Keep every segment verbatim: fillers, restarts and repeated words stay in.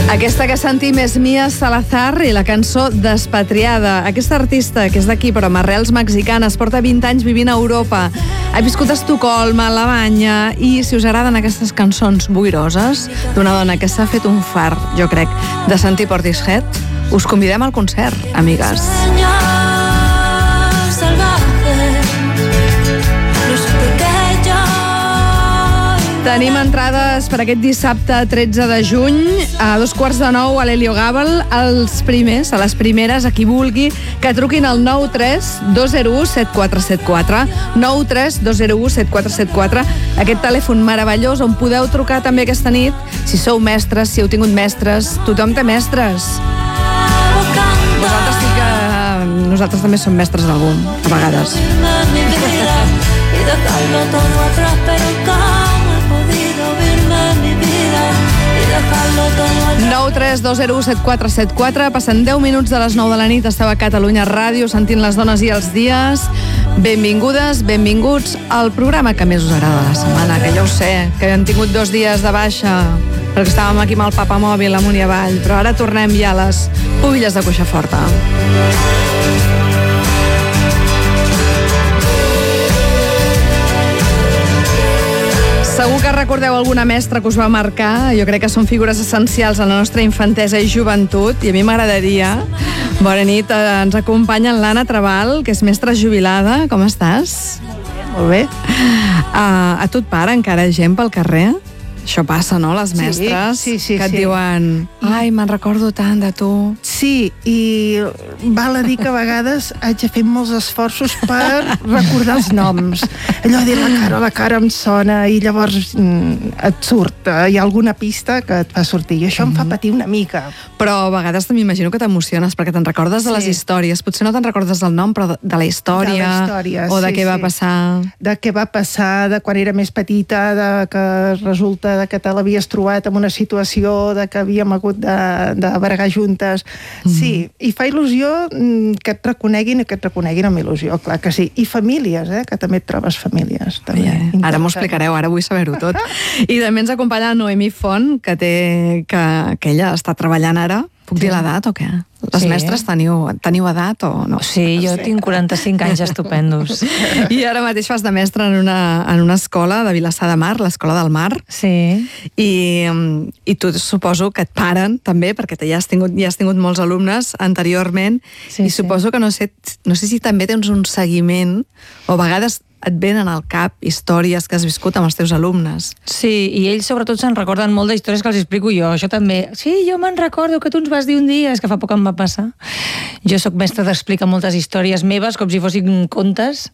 Aquesta que sentim és Mia Salazar i la cançó Despatriada. Aquesta artista, que és d'aquí però amb arrels mexicanes, porta vint anys vivint a Europa. Ha viscut a Estocolm, a Alemanya, i si us agraden aquestes cançons boiroses d'una dona que s'ha fet un far, jo crec, de sentir Portishead, us convidem al concert, amigues. Tenim entrades per aquest dissabte tretze de juny a dos quarts de nou a l'Helio Gabel. Els primers, a les primeres, a qui vulgui, que truquin al nou tres dos zero u set quatre set quatre, nou tres dos zero u set quatre set quatre, aquest telèfon meravellós on podeu trucar també aquesta nit, si sou mestres, si heu tingut mestres, tothom té mestres. Vosaltres sí que... Nosaltres també som mestres d'algú, a vegades. nou tres dos zero u set quatre set quatre. Passen deu minuts de les nou de la nit. Esteu a Catalunya Ràdio sentint Les dones i els dies. Benvingudes, benvinguts al programa que més us agrada de la setmana, que ja ho sé, que hem tingut dos dies de baixa perquè estàvem aquí amb el papamòbil amunt i avall, però ara tornem ja a les pubilles de Cuixaforta. Segur que recordeu alguna mestra que us va marcar. Jo crec que són figures essencials a la nostra infantesa i joventut, i a mi m'agradaria... Bona nit, ens acompanya l'Anna Trabal, que és mestra jubilada. Com estàs? Molt bé. Uh, a tu et para encara gent pel carrer? Això passa, no? Les mestres sí, sí, sí, que et sí. diuen ai, me'n recordo tant de tu. Sí, i val a dir que a vegades haig de fer molts esforços per recordar els noms. Allò de dir la cara, la cara em sona, i llavors mm, et surt. Hi ha alguna pista que et fa sortir, i això mm-hmm. em fa patir una mica. Però a vegades m'imagino que t'emociones perquè te'n recordes de les sí. històries. Potser no te'n recordes del nom, però de la història, de la història o de sí, què va sí. passar. De què va passar, de quan era més petita, de que resulta de que te l'havies trobat en una situació de que havíem hagut de, de bregar juntes. Mm. Sí, i fa il·lusió que et reconeguin i que et reconeguin amb il·lusió, clar que sí. I famílies, eh, que també et trobes famílies. També. Yeah. Ara m'ho explicareu, ara vull saber-ho tot. I també ens acompanya la Noemí Font, que, té, que, que ella està treballant ara. Puc sí. dir l'edat o què? Les sí. mestres teniu, teniu edat o no? Sí, jo tinc quaranta-cinc anys estupendos. I ara mateix fas de mestra en una, en una escola de Vilassar de Mar, l'Escola del Mar. Sí. I, i tu suposo que et paren també, perquè ja has tingut, ja has tingut molts alumnes anteriorment, sí, i suposo sí. que no sé, no sé si també tens un seguiment, o a vegades et venen al cap històries que has viscut amb els teus alumnes. Sí, i ells sobretot se'n recorden molt d'històries que els explico jo. Això també. Sí, jo me'n recordo que tu ens vas dir un dia, és que fa poc em va passar. Jo sóc mestra d'explicar moltes històries meves com si fossin contes,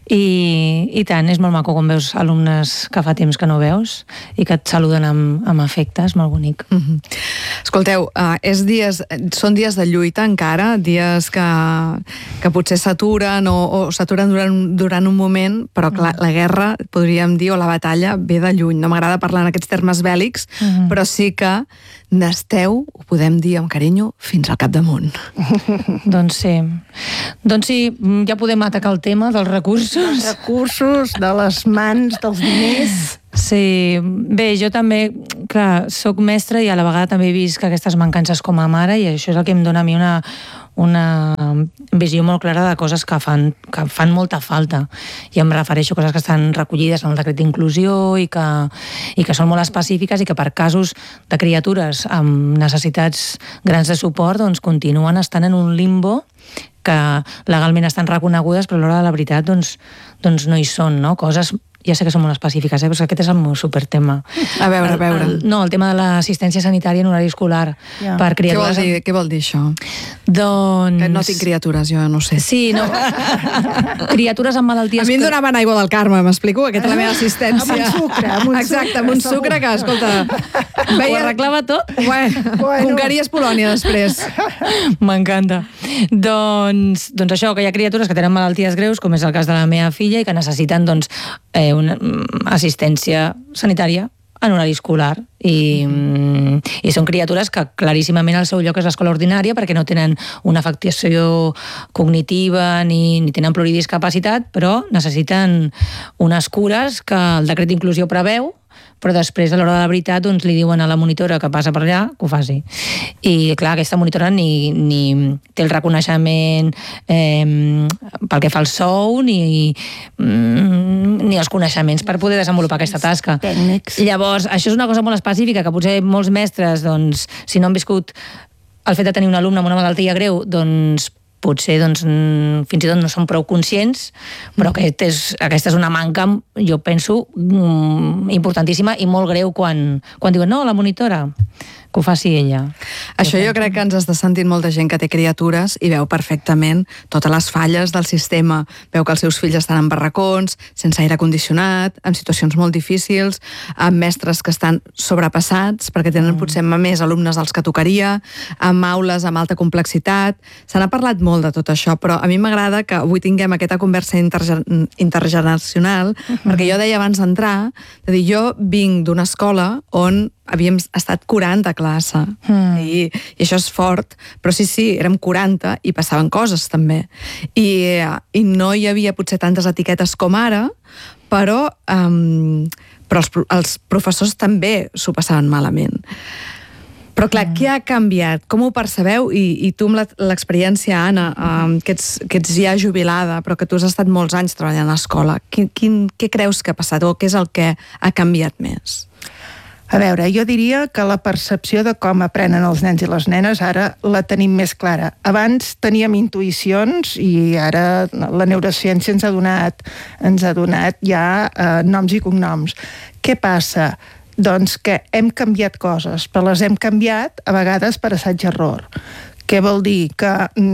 i, i tant, és molt maco quan veus alumnes que fa temps que no veus i que et saluden amb, amb afecte, és molt bonic. Mm-hmm. Escolteu, uh, és dies, són dies de lluita encara, dies que, que potser s'aturen o, o s'aturen durant, durant un moment, però clar, la guerra, podríem dir, o la batalla, ve de lluny. No m'agrada parlar en aquests termes bèl·lics, uh-huh. però sí que n'esteu, ho podem dir amb carinyo, fins al capdamunt. Doncs sí. Doncs sí, ja podem atacar el tema dels recursos. Els recursos, de les mans, dels diners. Sí, bé, jo també, clar, soc mestra i a la vegada també he vist que aquestes mancances com a mare, i això és el que em dona a mi una, una visió molt clara de coses que fan, que fan molta falta. I em refereixo a coses que estan recollides en el decret d'inclusió i que, i que són molt específiques i que per casos de criatures amb necessitats grans de suport doncs continuen estant en un limbo que legalment estan reconegudes, però a l'hora de la veritat doncs, doncs no hi són, no? Coses, ja sé que són molt específiques, eh? Però aquest és el meu supertema. A veure, a veure. El, el, no, el tema de l'assistència sanitària en horari escolar. Ja. Per criatures... Què vol dir, què vol dir això? Doncs... Que no tinc criatures, jo no sé. Sí, no. Criatures amb malalties... A mi em donaven aigua del Carme, m'explico? Aquesta és la meva assistència. Amb un sucre. Amb un Exacte, sucre, amb un sucre que, escolta... Veia... Ho arreglava tot? Bueno, bueno. conqueries Polònia després. M'encanta. Doncs, doncs això, que hi ha criatures que tenen malalties greus, com és el cas de la meva filla, i que necessiten doncs, eh, una assistència sanitària en horari escolar. I, mm. i són criatures que claríssimament el seu lloc és l'escola ordinària perquè no tenen una afectació cognitiva ni, ni tenen pluridiscapacitat, però necessiten unes cures que el decret d'inclusió preveu però després, a l'hora de la veritat, doncs li diuen a la monitora que passa per allà que ho faci. I, clar, aquesta monitora ni, ni té el reconeixement eh, pel que fa al sou, ni, ni els coneixements per poder desenvolupar aquesta tasca. Tècnics. Llavors, això és una cosa molt específica, que potser molts mestres, doncs, si no han viscut el fet de tenir un alumne amb una malaltia greu, doncs, potser doncs, fins i tot no són prou conscients, però aquest és, aquesta és una manca, jo penso, importantíssima i molt greu quan, quan diuen no, la monitora, que ho faci ella. Això jo crec que ens està sentint molta gent que té criatures i veu perfectament totes les falles del sistema. Veu que els seus fills estan en barracons, sense aire condicionat, en situacions molt difícils, amb mestres que estan sobrepassats perquè tenen potser més alumnes dels que tocaria, amb aules amb alta complexitat. Se n'ha parlat molt de tot això, però a mi m'agrada que avui tinguem aquesta conversa interge intergeneracional, uh-huh. perquè jo deia abans d'entrar, de dir, jo vinc d'una escola on havíem estat quaranta a classe, mm. I, i això és fort, però sí, sí, érem quaranta i passaven coses també. I, i no hi havia potser tantes etiquetes com ara, però, um, però els, els professors també s'ho passaven malament. Però clar, mm. què ha canviat? Com ho percebeu? I, i tu amb l'experiència, Anna, um, que, ets, que ets ja jubilada, però que tu has estat molts anys treballant a l'escola, quin, quin, què creus que ha passat o què és el que ha canviat més? A veure, jo diria que la percepció de com aprenen els nens i les nenes ara la tenim més clara. Abans teníem intuïcions i ara la neurociència ens ha donat, ens ha donat ja eh, noms i cognoms. Què passa? Doncs que hem canviat coses, però les hem canviat a vegades per assaig-error. Què vol dir? Que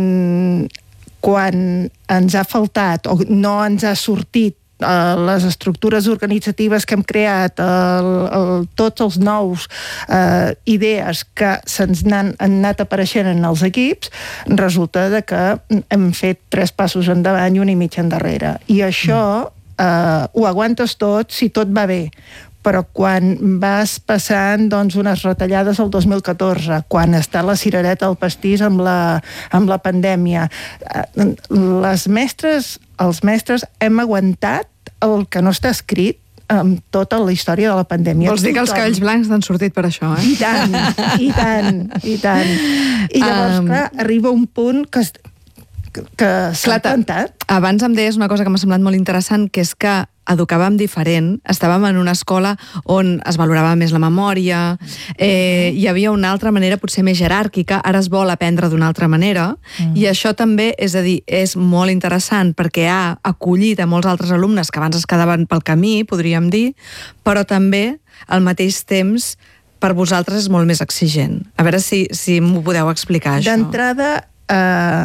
mm, quan ens ha faltat o no ens ha sortit Uh, les estructures organitzatives que hem creat, el, el, tots els nous uh, idees que se'ns han, han anat apareixent en els equips, resulta de que hem fet tres passos endavant i un i mig endarrere. I això uh, ho aguantes tot si tot va bé. Però quan vas passant doncs, unes retallades el dos mil catorze, quan està la cirereta al pastís amb la, amb la pandèmia, les mestres, els mestres hem aguantat el que no està escrit amb tota la història de la pandèmia. Vols dir que els cabells blancs t'han sortit per això, eh? I tant, i tant, i tant. I llavors, um... clar, arriba un punt que, que s'ha plantat. Abans em deies una cosa que m'ha semblat molt interessant, que és que educàvem diferent, estàvem en una escola on es valorava més la memòria, eh, hi havia una altra manera potser més jeràrquica, ara es vol aprendre d'una altra manera, mm. i això també, és a dir, és molt interessant perquè ha acollit a molts altres alumnes que abans es quedaven pel camí, podríem dir, però també al mateix temps per vosaltres és molt més exigent. A veure si, si m'ho podeu explicar, això. D'entrada, eh,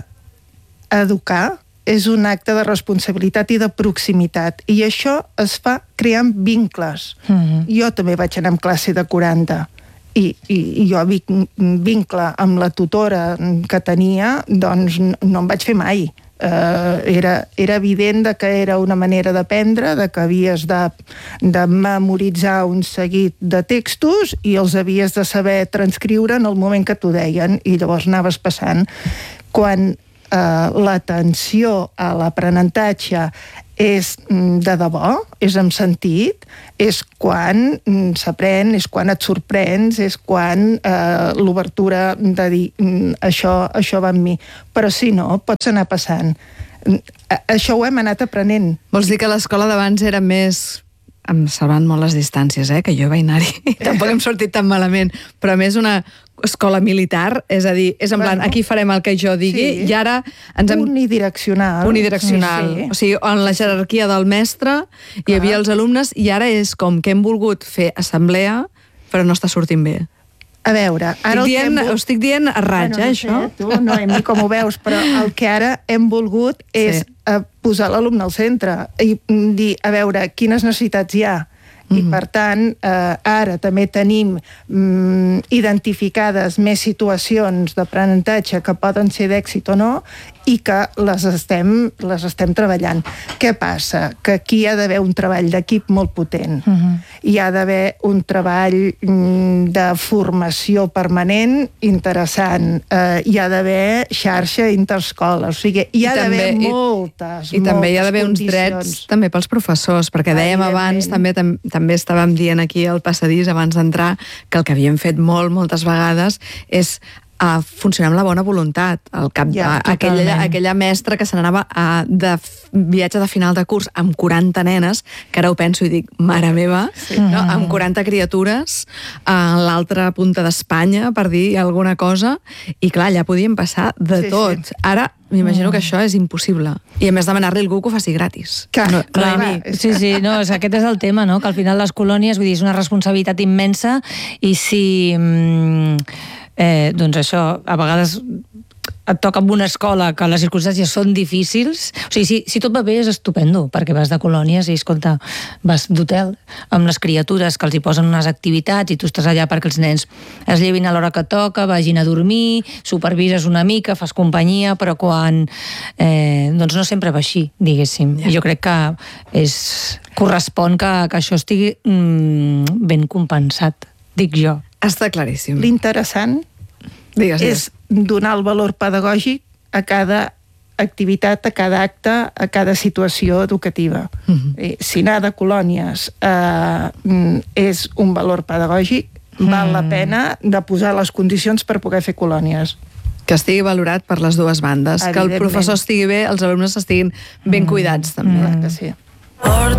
educar és un acte de responsabilitat i de proximitat, i això es fa creant vincles. Mm-hmm. Jo també vaig anar amb classe de quaranta, i, i, i jo vincle amb la tutora que tenia, doncs no em vaig fer mai. Uh, era, era evident de que era una manera d'aprendre, de que havies de, de memoritzar un seguit de textos i els havies de saber transcriure en el moment que t'ho deien, i llavors anaves passant. Quan Uh, l'atenció a l'aprenentatge és de debò, és amb sentit, és quan mm, s'aprèn, és quan et sorprens, és quan uh, l'obertura de dir mm, això, això va amb mi. Però si no, pots anar passant. Això ho hem anat aprenent. Vols dir que l'escola d'abans era més... em salvant molt les distàncies, eh? Que jo vaig anar-hi i tampoc hem sortit tan malament, però a més una escola militar, és a dir, és en plan, bueno, aquí farem el que jo digui, sí. I ara ens hem... Unidireccional. Unidireccional. Sí, sí. O sigui, en la jerarquia del mestre hi Clar. Havia els alumnes i ara és com que hem volgut fer assemblea, però no està sortint bé. A veure, ara... Estic dient, hem... Ho estic dient a raig, bueno, no eh, això? Sé, tu, no hem dit com ho veus, però el que ara hem volgut és sí. uh, posar l'alumne al centre i dir, a veure, quines necessitats hi ha. I, mm-hmm. per tant, eh, ara també tenim mm, identificades més situacions d'aprenentatge que poden ser d'èxit o no i que les estem, les estem treballant. Què passa? Que aquí hi ha d'haver un treball d'equip molt potent. Mm-hmm. Hi ha d'haver un treball mm, de formació permanent interessant. Eh, hi ha d'haver xarxa interescoles. O sigui, hi ha d'haver moltes, I, i moltes també hi ha d'haver uns condicions. Drets també pels professors, perquè dèiem abans també, tam, també estàvem dient aquí al passadís abans d'entrar que el que havíem fet molt, moltes vegades és a funcionar amb la bona voluntat. El cap, Ja, a, aquella, aquella mestra que se n'anava a de viatge de final de curs amb quaranta nenes, que ara ho penso i dic, mare meva, sí. no? Amb quaranta criatures a l'altra punta d'Espanya, per dir alguna cosa, i clar, allà podien passar de Sí, tot. sí. Ara m'imagino que això és impossible. I a més demanar-li a algú que ho faci gratis. Clar, no, clar, Noemi. clar. Sí, sí, no, és, aquest és el tema, no? Que al final les colònies, vull dir, és una responsabilitat immensa i si... Mm, eh, doncs això, a vegades et toca amb una escola que les circumstàncies són difícils, o sigui, si, si tot va bé és estupendo, perquè vas de colònies i, escolta, vas d'hotel amb les criatures que els hi posen unes activitats i tu estàs allà perquè els nens es llevin a l'hora que toca, vagin a dormir, supervises una mica, fas companyia, però quan... Eh, doncs no sempre va així, diguéssim. Ja. I jo crec que és, correspon que, que això estigui mm, ben compensat, dic jo. Està claríssim. L'interessant Digues, és donar el valor pedagògic a cada activitat, a cada acte, a cada situació educativa. Uh-huh. Si anar de colònies eh, és un valor pedagògic, mm. val la pena de posar les condicions per poder fer colònies. que estigui valorat per les dues bandes, que el professor estigui bé, els alumnes estiguin ben cuidats també. Mm. Que sí. Por